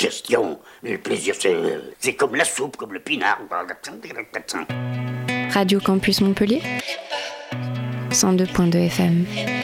question. Le plaisir, c'est comme la soupe, comme le pinard. Radio Campus Montpellier 102.2 FM.